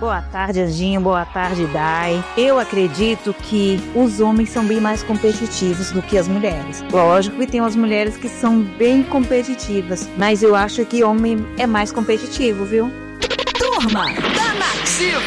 Boa tarde, Anjinho. Boa tarde, Dai. Eu acredito que os homens são bem mais competitivos do que as mulheres. Lógico que tem umas mulheres que são bem competitivas, mas eu acho que homem é mais competitivo, viu? Turma da Nativa!